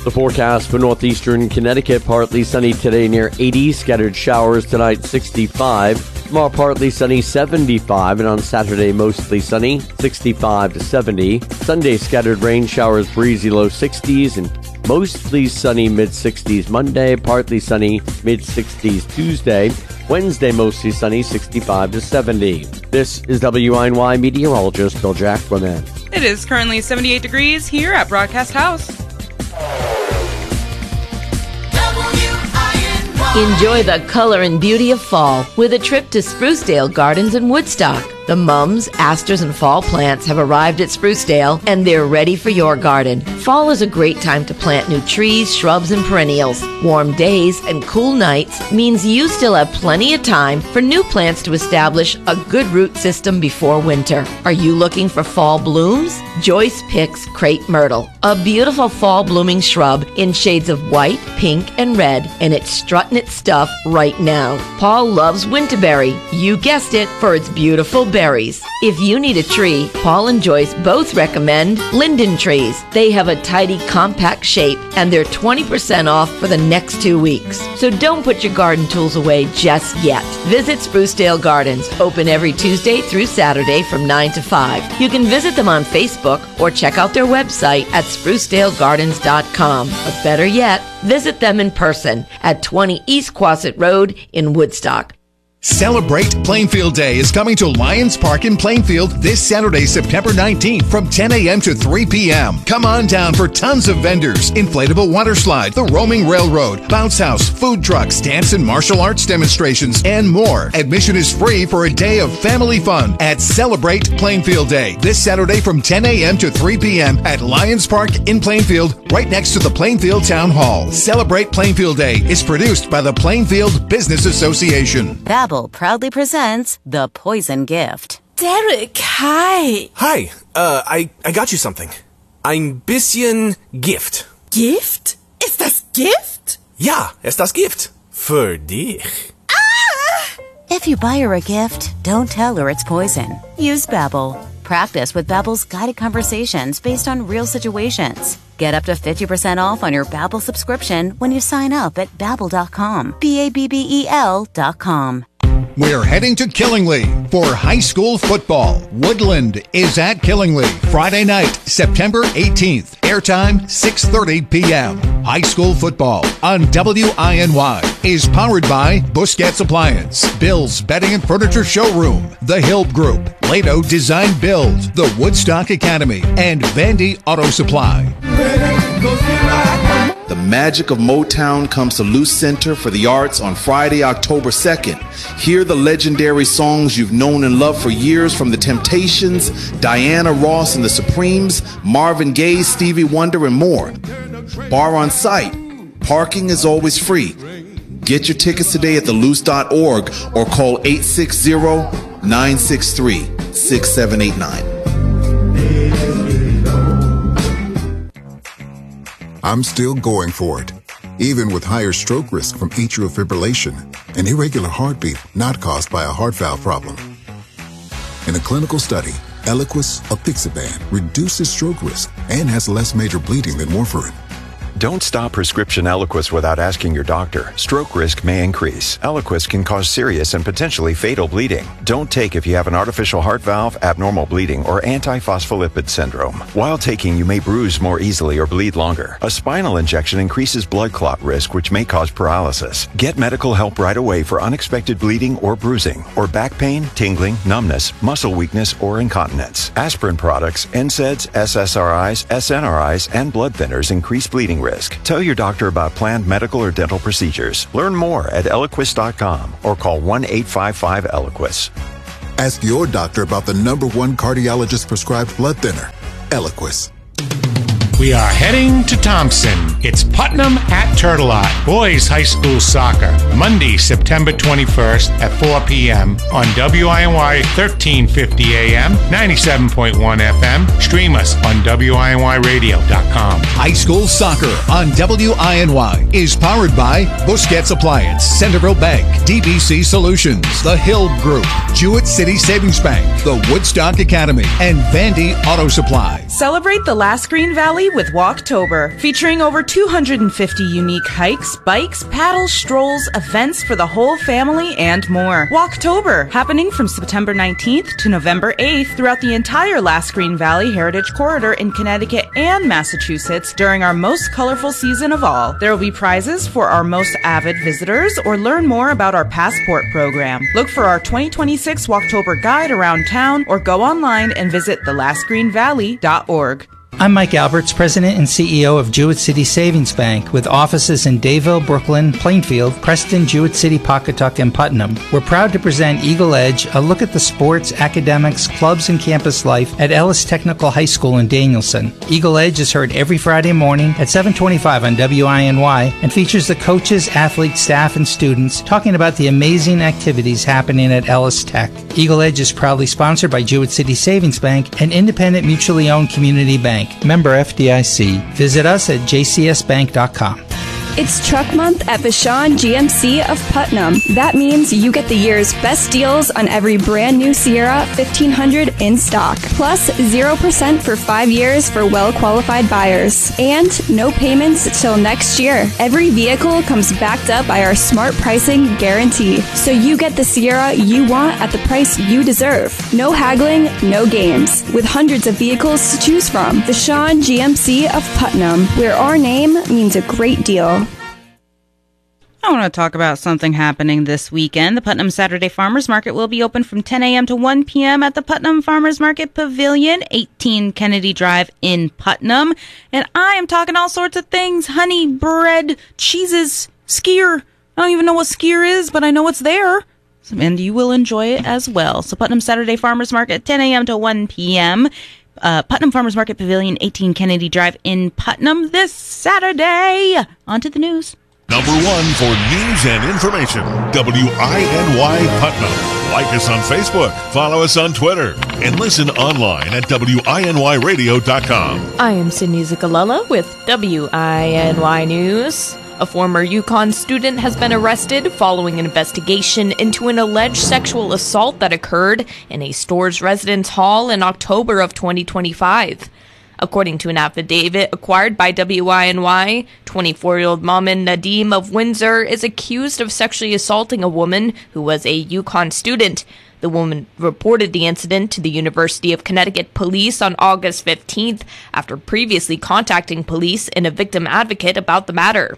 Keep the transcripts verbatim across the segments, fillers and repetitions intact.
The forecast for northeastern Connecticut, partly sunny today near eighty, scattered showers tonight sixty-five. Tomorrow partly sunny seventy-five, and on Saturday mostly sunny sixty-five to seventy. Sunday scattered rain showers, breezy low sixties, and mostly sunny mid-sixties Monday, partly sunny mid-sixties Tuesday. Wednesday mostly sunny sixty-five to seventy. This is W I N Y meteorologist Bill Jack Clement. It is currently seventy-eight degrees here at Broadcast House. Enjoy the color and beauty of fall with a trip to Sprucedale Gardens in Woodstock. The mums, asters, and fall plants have arrived at Sprucedale, and they're ready for your garden. Fall is a great time to plant new trees, shrubs, and perennials. Warm days and cool nights means you still have plenty of time for new plants to establish a good root system before winter. Are you looking for fall blooms? Joyce picks crepe myrtle, a beautiful fall blooming shrub in shades of white, pink, and red, and it's strutting its stuff right now. Paul loves winterberry, you guessed it, for its beautiful berries. If you need a tree, Paul and Joyce both recommend linden trees. They have a tidy, compact shape, and they're twenty percent off for the next two weeks. So don't put your garden tools away just yet. Visit Sprucedale Gardens, open every Tuesday through Saturday from nine to five. You can visit them on Facebook or check out their website at sprucedale gardens dot com. But better yet, visit them in person at twenty East Quasit Road in Woodstock. Celebrate Plainfield Day is coming to Lions Park in Plainfield this Saturday, September nineteenth from ten a.m. to three p.m. Come on down for tons of vendors, inflatable water slide, the roaming railroad, bounce house, food trucks, dance and martial arts demonstrations, and more. Admission is free for a day of family fun at Celebrate Plainfield Day this Saturday from ten a.m. to three p.m. at Lions Park in Plainfield, right next to the Plainfield Town Hall. Celebrate Plainfield Day is produced by the Plainfield Business Association. Babbel proudly presents The Poison Gift. Derek, hi. Hi, uh, I, I got you something. Ein bisschen Gift. Gift? Ist das Gift? Ja, ist das Gift. Für dich. Ah! If you buy her a gift, don't tell her it's poison. Use Babbel. Practice with Babbel's guided conversations based on real situations. Get up to fifty percent off on your Babbel subscription when you sign up at babbel dot com. B A B B E L dot com. We're heading to Killingly for high school football. Woodland is at Killingly Friday night, September eighteenth. Airtime six thirty p.m. High school football on W I N Y is powered by Busquets Appliance, Bill's Bedding and Furniture Showroom, The Hill Group, Lato Design Build, the Woodstock Academy, and Vandy Auto Supply. The magic of Motown comes to Luce Center for the Arts on Friday, October second. Hear the legendary songs you've known and loved for years from The Temptations, Diana Ross and the Supremes, Marvin Gaye, Stevie Wonder, and more. Bar on site. Parking is always free. Get your tickets today at the luce dot org or call eight six zero, nine six three, six seven eight nine. I'm still going for it, even with higher stroke risk from atrial fibrillation, an irregular heartbeat not caused by a heart valve problem. In a clinical study, Eliquis apixaban reduces stroke risk and has less major bleeding than warfarin. Don't stop prescription Eliquis without asking your doctor. Stroke risk may increase. Eliquis can cause serious and potentially fatal bleeding. Don't take if you have an artificial heart valve, abnormal bleeding, or antiphospholipid syndrome. While taking, you may bruise more easily or bleed longer. A spinal injection increases blood clot risk, which may cause paralysis. Get medical help right away for unexpected bleeding or bruising, or back pain, tingling, numbness, muscle weakness, or incontinence. Aspirin products, N SAIDs, S S R Is, S N R Is, and blood thinners increase bleeding risk. Tell your doctor about planned medical or dental procedures. Learn more at eliquis dot com or call one eight five five Eliquis. Ask your doctor about the number one cardiologist prescribed blood thinner, Eliquis. We are heading to Thompson. It's Putnam at Turtle Eye. Boys High School Soccer. Monday, September twenty-first at four p.m. on W I N Y thirteen fifty A M, ninety-seven point one F M. Stream us on W I N Y radio dot com. High school soccer on W I N Y is powered by Busquets Appliance, Centerville Bank, D B C Solutions, The Hill Group, Jewett City Savings Bank, the Woodstock Academy, and Vandy Auto Supply. Celebrate the last Green Valley with Walktober, featuring over two hundred fifty unique hikes, bikes, paddles, strolls, events for the whole family, and more. Walktober, happening from September nineteenth to November eighth throughout the entire Last Green Valley Heritage Corridor in Connecticut and Massachusetts during our most colorful season of all. There will be prizes for our most avid visitors, or learn more about our Passport program. Look for our twenty twenty-six Walktober guide around town, or go online and visit the last green valley dot org. I'm Mike Alberts, President and C E O of Jewett City Savings Bank, with offices in Dayville, Brooklyn, Plainfield, Preston, Jewett City, Pawcatuck, and Putnam. We're proud to present Eagle Edge, a look at the sports, academics, clubs, and campus life at Ellis Technical High School in Danielson. Eagle Edge is heard every Friday morning at seven twenty-five on W I N Y and features the coaches, athletes, staff, and students talking about the amazing activities happening at Ellis Tech. Eagle Edge is proudly sponsored by Jewett City Savings Bank, an independent, mutually owned community bank. Member F D I C. Visit us at j c s bank dot com. It's Truck Month at Vashon G M C of Putnam. That means you get the year's best deals on every brand new Sierra fifteen hundred in stock. Plus zero percent for five years for well-qualified buyers. And no payments till next year. Every vehicle comes backed up by our smart pricing guarantee. So you get the Sierra you want at the price you deserve. No haggling, no games. With hundreds of vehicles to choose from. Vashon G M C of Putnam, where our name means a great deal. I want to talk about something happening this weekend. The Putnam Saturday Farmers Market will be open from ten a.m. to one p.m. at the Putnam Farmers Market Pavilion, eighteen Kennedy Drive in Putnam. And I am talking all sorts of things. Honey, bread, cheeses, skier. I don't even know what skier is, but I know it's there. And you will enjoy it as well. So Putnam Saturday Farmers Market, ten a.m. to one p.m. Uh, Putnam Farmers Market Pavilion, eighteen Kennedy Drive in Putnam this Saturday. On to the news. Number one for news and information, W I N Y Putnam. Like us on Facebook, follow us on Twitter, and listen online at W I N Y radio dot com. I am Sydney Zuccolella with W I N Y News. A former UConn student has been arrested following an investigation into an alleged sexual assault that occurred in a store's residence hall in October of twenty twenty-five. According to an affidavit acquired by W I N Y, twenty-four-year-old Mamin Nadim of Windsor is accused of sexually assaulting a woman who was a UConn student. The woman reported the incident to the University of Connecticut Police on August fifteenth after previously contacting police and a victim advocate about the matter.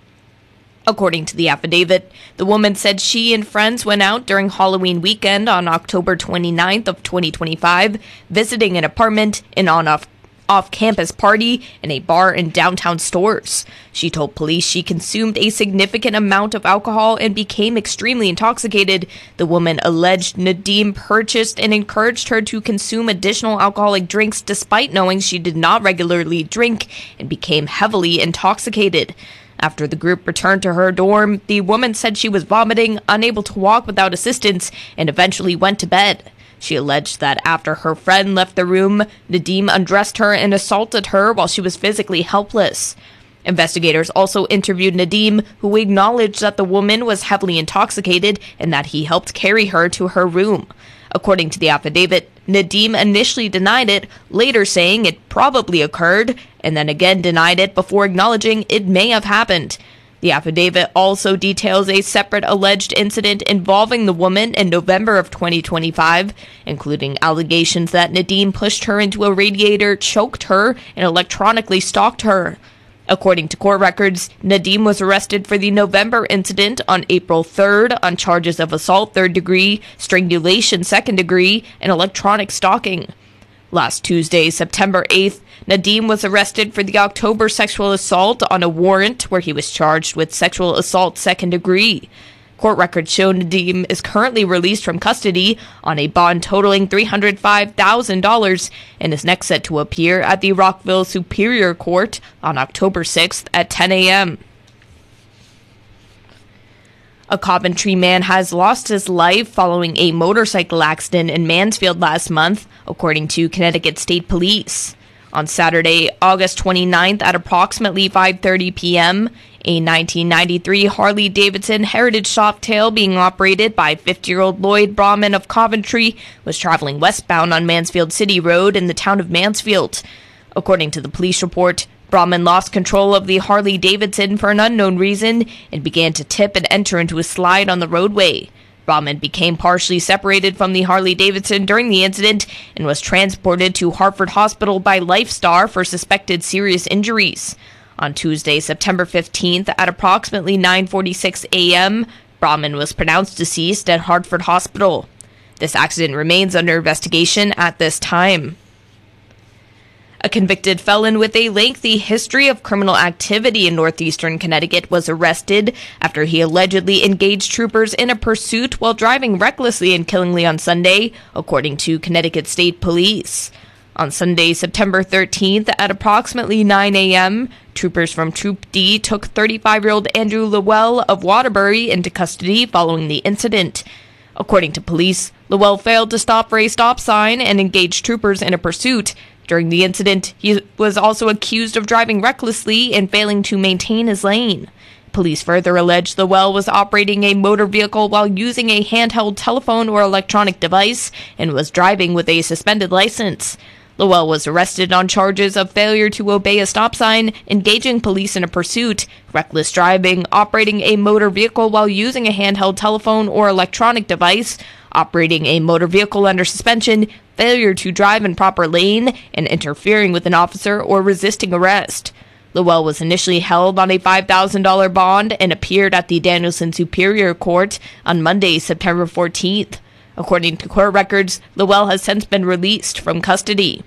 According to the affidavit, the woman said she and friends went out during Halloween weekend on October twenty-ninth of twenty twenty-five, visiting an apartment in on off off-campus party in a bar in downtown Stores. She told police she consumed a significant amount of alcohol and became extremely intoxicated. The woman alleged Nadim purchased and encouraged her to consume additional alcoholic drinks despite knowing she did not regularly drink and became heavily intoxicated. After the group returned to her dorm, the woman said she was vomiting, unable to walk without assistance, and eventually went to bed. She alleged that after her friend left the room, Nadim undressed her and assaulted her while she was physically helpless. Investigators also interviewed Nadim, who acknowledged that the woman was heavily intoxicated and that he helped carry her to her room. According to the affidavit, Nadim initially denied it, later saying it probably occurred, and then again denied it before acknowledging it may have happened. The affidavit also details a separate alleged incident involving the woman in November of twenty twenty-five, including allegations that Nadim pushed her into a radiator, choked her, and electronically stalked her. According to court records, Nadim was arrested for the November incident on April third on charges of assault third degree, strangulation second degree, and electronic stalking. Last Tuesday, September eighth, Nadim was arrested for the October sexual assault on a warrant where he was charged with sexual assault second degree. Court records show Nadim is currently released from custody on a bond totaling three hundred five thousand dollars and is next set to appear at the Rockville Superior Court on October sixth at ten a.m. A Coventry man has lost his life following a motorcycle accident in Mansfield last month, according to Connecticut State Police. On Saturday, August twenty-ninth at approximately five thirty p.m., a nineteen ninety-three Harley-Davidson Heritage Softail being operated by fifty-year-old Lloyd Brahman of Coventry was traveling westbound on Mansfield City Road in the town of Mansfield. According to the police report, Brahman lost control of the Harley-Davidson for an unknown reason and began to tip and enter into a slide on the roadway. Brahman became partially separated from the Harley-Davidson during the incident and was transported to Hartford Hospital by Lifestar for suspected serious injuries. On Tuesday, September fifteenth, at approximately nine forty-six a.m., Brahman was pronounced deceased at Hartford Hospital. This accident remains under investigation at this time. A convicted felon with a lengthy history of criminal activity in northeastern Connecticut was arrested after he allegedly engaged troopers in a pursuit while driving recklessly and killingly on Sunday, according to Connecticut State Police. On Sunday, September thirteenth, at approximately nine a.m., troopers from Troop D took thirty-five-year-old Andrew Lowell of Waterbury into custody following the incident. According to police, Lowell failed to stop for a stop sign and engaged troopers in a pursuit. During the incident, he was also accused of driving recklessly and failing to maintain his lane. Police further alleged Lowell was operating a motor vehicle while using a handheld telephone or electronic device and was driving with a suspended license. Lowell was arrested on charges of failure to obey a stop sign, engaging police in a pursuit, reckless driving, operating a motor vehicle while using a handheld telephone or electronic device, operating a motor vehicle under suspension, failure to drive in proper lane, and interfering with an officer or resisting arrest. Lowell was initially held on a five thousand dollars bond and appeared at the Danielson Superior Court on Monday, September fourteenth. According to court records, Lowell has since been released from custody.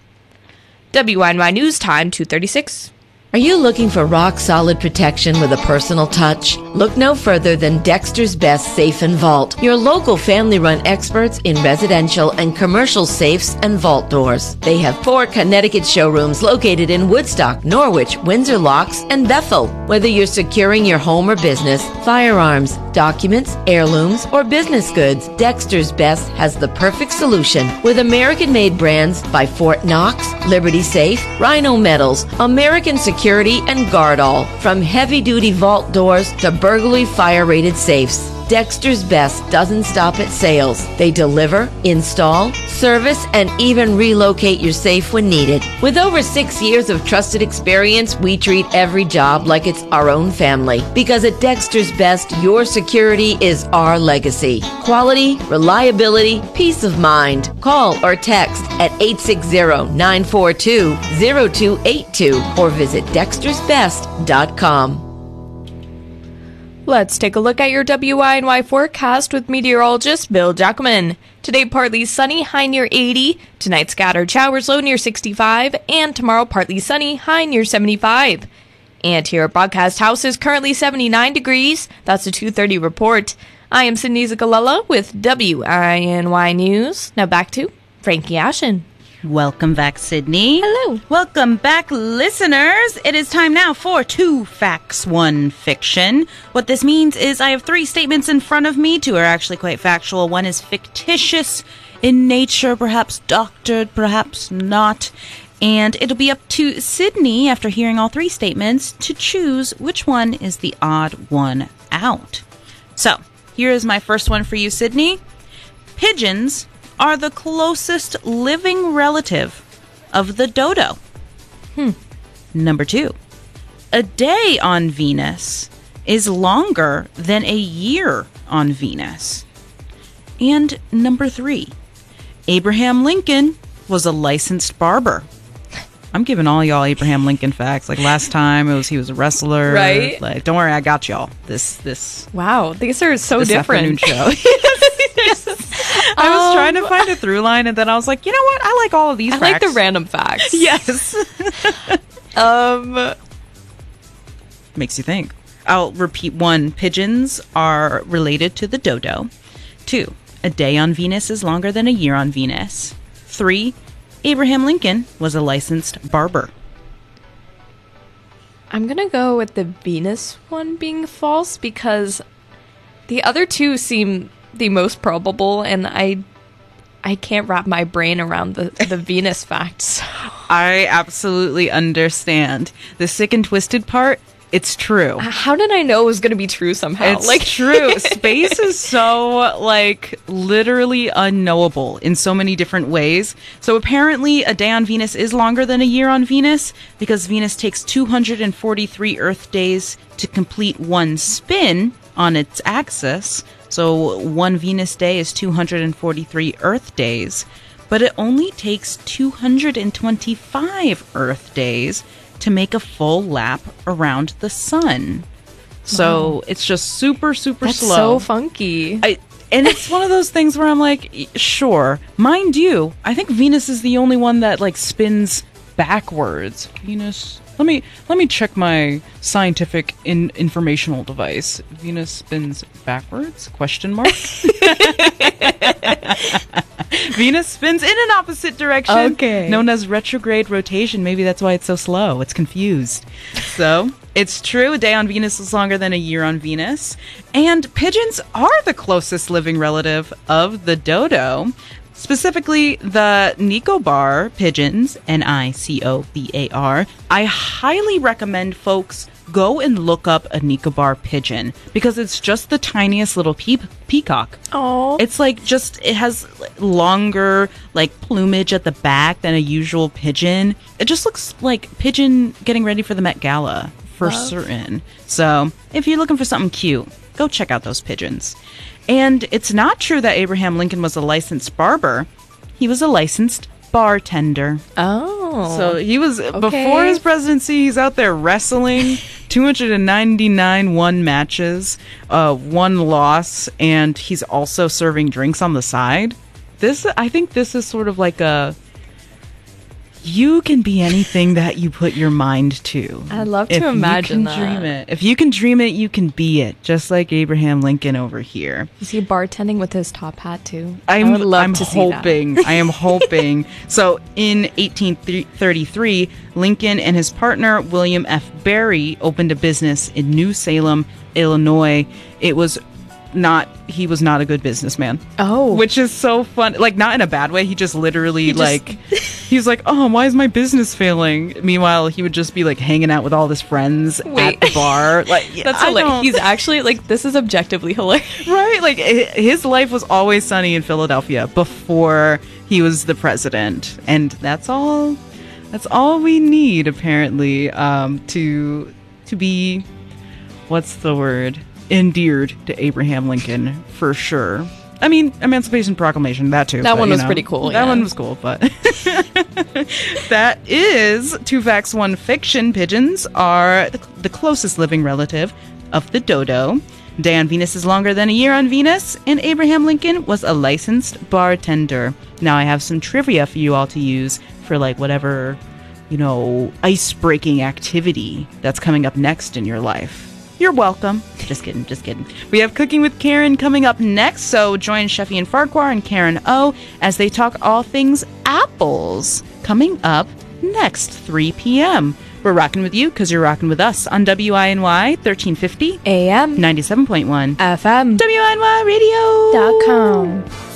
W I N Y News Time, two thirty-six. Are you looking for rock-solid protection with a personal touch? Look no further than Dexter's Best Safe and Vault, your local family-run experts in residential and commercial safes and vault doors. They have four Connecticut showrooms located in Woodstock, Norwich, Windsor Locks, and Bethel. Whether you're securing your home or business, firearms, documents, heirlooms, or business goods, Dexter's Best has the perfect solution. With American-made brands by Fort Knox, Liberty Safe, Rhino Metals, American Security, Security, and Guardall. From heavy-duty vault doors to burglary fire-rated safes, Dexter's Best doesn't stop at sales. They deliver, install, service, and even relocate your safe when needed. With over six years of trusted experience, we treat every job like it's our own family. Because at Dexter's Best, your security is our legacy. Quality, reliability, peace of mind. Call or text at eight six zero, nine four two, zero two eight two or visit dexters best dot com. Let's take a look at your W I N Y forecast with meteorologist Bill Jackman. Today, partly sunny, high near eighty. Tonight, scattered showers, low near sixty-five. And tomorrow, partly sunny, high near seventy-five. And here at Broadcast House is currently seventy-nine degrees. That's a two thirty report. I am Sydney Zagalella with W I N Y News. Now back to Frankie Ashen. Welcome back, Sydney. Hello. Welcome back, listeners. It is time now for Two Facts, One Fiction. What this means is I have three statements in front of me. Two are actually quite factual. One is fictitious in nature, perhaps doctored, perhaps not. And it'll be up to Sydney, after hearing all three statements, to choose which one is the odd one out. So, here is my first one for you, Sydney. Pigeons are the closest living relative of the dodo. Hmm. Number two, a day on Venus is longer than a year on Venus. And number three, Abraham Lincoln was a licensed barber. I'm giving all y'all Abraham Lincoln facts. Like last time, it was he was a wrestler. Right. Like, don't worry, I got y'all. This this. Wow, these are so this different. Afternoon show. I was um, trying to find a through line, and then I was like, you know what? I like all of these I facts. like the random facts. Yes. um, Makes you think. I'll repeat one. Pigeons are related to the dodo. Two, a day on Venus is longer than a year on Venus. Three, Abraham Lincoln was a licensed barber. I'm going to go with the Venus one being false because the other two seem the most probable, and I I can't wrap my brain around the, the Venus facts. I absolutely understand. The sick and twisted part, It's true. How did I know it was going to be true somehow? It's like true. Space is so, like, literally unknowable in so many different ways. So apparently a day on Venus is longer than a year on Venus because Venus takes two hundred forty-three Earth days to complete one spin on its axis. So one Venus day is two hundred forty-three Earth days. But it only takes two hundred twenty-five Earth days to make a full lap around the sun. So wow. It's just super, super That's slow. so funky. I, and it's one of those things where I'm like, sure. Mind you, I think Venus is the only one that like spins backwards. Venus... Let me let me check my scientific in, informational device. Venus spins backwards? Question mark. Venus spins in an opposite direction. Okay. Known as retrograde rotation. Maybe that's why it's so slow. It's confused. So it's true. A day on Venus is longer than a year on Venus. And pigeons are the closest living relative of the dodo. Specifically, the Nicobar pigeons, N I C O B A R. I highly recommend folks go and look up a Nicobar pigeon because it's just the tiniest little pe- peacock. Oh, it's like just it has longer like plumage at the back than a usual pigeon. It just looks like pigeon getting ready for the Met Gala for Love. certain. So if you're looking for something cute, go check out those pigeons. And it's not true that Abraham Lincoln was a licensed barber. He was a licensed bartender. Oh. So he was, okay. before his presidency, he's out there wrestling, two hundred ninety-nine won matches, uh, one loss, and he's also serving drinks on the side. This, I think this is sort of like a, you can be anything that you put your mind to. I love to if imagine you can that. Dream it. If you can dream it, you can be it. Just like Abraham Lincoln over here. Is he bartending with his top hat too? I'm, I would love I'm to hoping. see that. I am hoping. So in eighteen thirty-three, Lincoln and his partner William F. Berry opened a business in New Salem, Illinois. It was not. He was not a good businessman. Oh, which is so fun. Like not in a bad way. He just literally he just... like. He's like, oh, why is my business failing? Meanwhile, he would just be like hanging out with all his friends Wait. at the bar. Like that's hilarious. He's actually like, this is objectively hilarious, right? Like his life was always sunny in Philadelphia before he was the president, and that's all. That's all we need, apparently, um, to to be, what's the word? Endeared to Abraham Lincoln for sure. I mean, Emancipation Proclamation, that too. That but, one was know, pretty cool. That yeah. one was cool, but that is two facts, one fiction. Pigeons are the, the closest living relative of the dodo. A day on Venus is longer than a year on Venus, and Abraham Lincoln was a licensed bartender. Now I have some trivia for you all to use for like whatever, you know, ice-breaking activity that's coming up next in your life. You're welcome. Just kidding, just kidding. We have Cooking with Karen coming up next, so join Sheffy and Farquhar and Karen O as they talk all things apples. Coming up next, three p.m. We're rocking with you because you're rocking with us on W I N Y thirteen fifty A M ninety-seven point one F M W I N Y radio dot com.